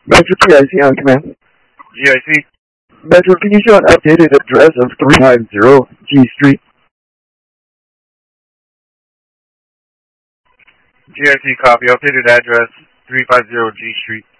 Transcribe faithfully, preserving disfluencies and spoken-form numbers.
Metro P I C on command. G I C. Metro, can you show an updated address of three fifty G Street? G I C copy. Updated address, three fifty G Street.